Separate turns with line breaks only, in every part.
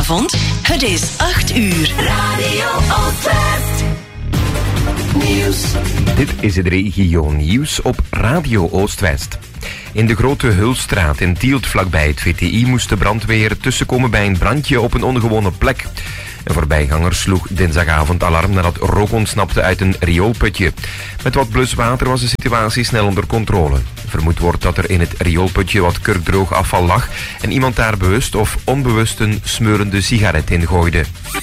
avond. Het is 8 uur. Radio Oostwest. Nieuws.
Dit is het regio nieuws op Radio Oostwest. In de Grote Hulstraat in Tielt vlakbij het VTI moest de brandweer tussenkomen bij een brandje op een ongewone plek. Een voorbijganger sloeg dinsdagavond alarm nadat rook ontsnapte uit een rioolputje. Met wat bluswater was de situatie snel onder controle. Vermoed wordt dat er in het rioolputje wat kurkdroog afval lag en iemand daar bewust of onbewust een smeurende sigaret in gooide.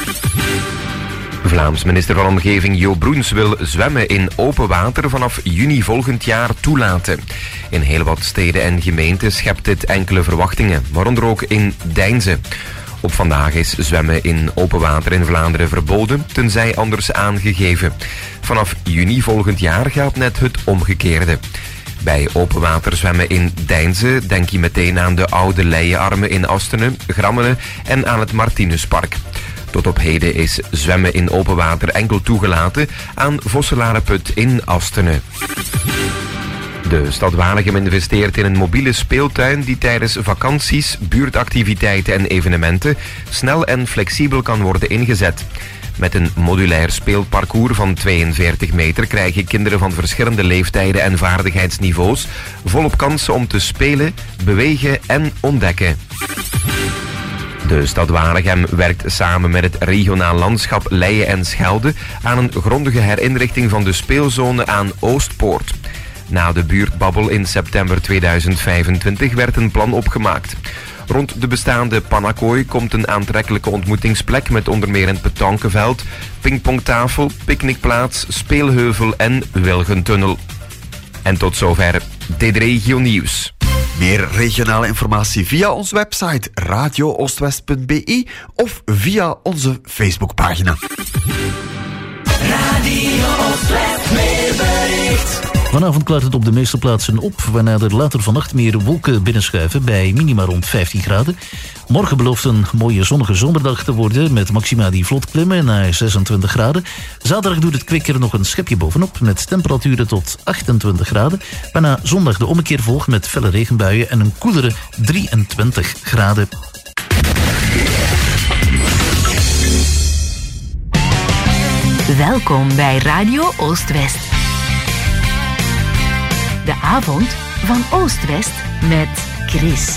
Vlaams minister van Omgeving Jo Broens wil zwemmen in open water vanaf juni volgend jaar toelaten. In heel wat steden en gemeenten schept dit enkele verwachtingen, waaronder ook in Deinze. Op vandaag is zwemmen in open water in Vlaanderen verboden, tenzij anders aangegeven. Vanaf juni volgend jaar gaat net het omgekeerde. Bij open water zwemmen in Deinze denk je meteen aan de oude Leienarmen in Astenen, Grammelen en aan het Martinuspark. Tot op heden is zwemmen in open water enkel toegelaten aan Vosselarenput in Astenen. De stad Waregem investeert in een mobiele speeltuin die tijdens vakanties, buurtactiviteiten en evenementen snel en flexibel kan worden ingezet. Met een modulair speelparcours van 42 meter krijgen kinderen van verschillende leeftijden en vaardigheidsniveaus volop kansen om te spelen, bewegen en ontdekken. De stad Waregem werkt samen met het regionaal landschap Leie en Schelde aan een grondige herinrichting van de speelzone aan Oostpoort. Na de buurtbabbel in september 2025 werd een plan opgemaakt. Rond de bestaande Panakooi komt een aantrekkelijke ontmoetingsplek met onder meer een petanqueveld, pingpongtafel, picknickplaats, speelheuvel en wilgentunnel. En tot zover dit regio nieuws.
Meer regionale informatie via onze website radiooostwest.be of via onze Facebookpagina.
Radio Oostwest weerbericht.
Vanavond klaart het op de meeste plaatsen op, waarna er later vannacht meer wolken binnenschuiven bij minima rond 15 graden. Morgen belooft een mooie zonnige zomerdag te worden met maxima die vlot klimmen naar 26 graden. Zaterdag doet het kwik er nog een schepje bovenop met temperaturen tot 28 graden. Waarna zondag de ommekeer volgt met felle regenbuien en een koelere 23 graden.
Welkom bij Radio Oostwest. De avond van Oostwest met Chris.